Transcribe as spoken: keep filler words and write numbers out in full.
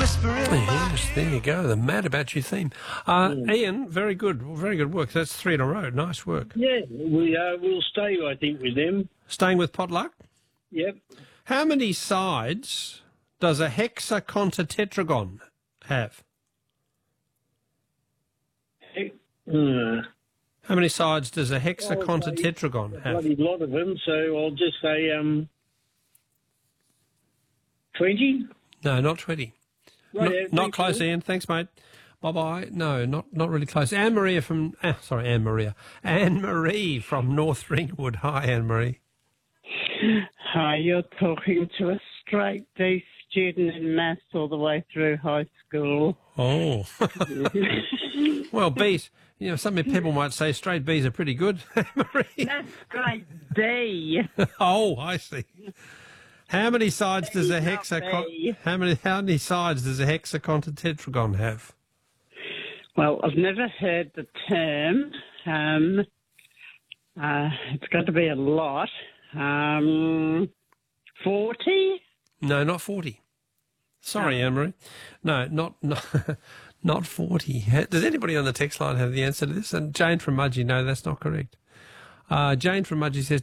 Yes, there you go. The Mad About You theme. Uh, mm. Ian, very good. Very good work. That's three in a row. Nice work. Yeah, we, uh, we'll stay, I think, with them. Staying with Potluck? Yep. How many sides does a hexacontatetragon have? Uh, How many sides does a hexacontatetragon have? A bloody lot of them, so I'll just say um, twenty? No, not twenty. Right, not yeah, not close, cool. Ian. Thanks, mate. Bye-bye. No, not not really close. Anne-Maria from... Ah, sorry, Anne-Maria. Anne-Marie from North Ringwood. Hi, Anne-Marie. Hi, you're talking to a straight D student in maths all the way through high school. Oh. Well, B's, you know, some people might say straight B's are pretty good. Anne-Marie. That's straight D. Oh, I see. How many sides does a hexacon... How many, how many sides does a hexacontatetragon have? Well, I've never heard the term. Um, uh, it's got to be a lot. Um, forty? No, not forty. Sorry, oh. Anne-Marie. No, not, not, not forty. Does anybody on the text line have the answer to this? And Jane from Mudgee, no, that's not correct. Uh, Jane from Mudgee says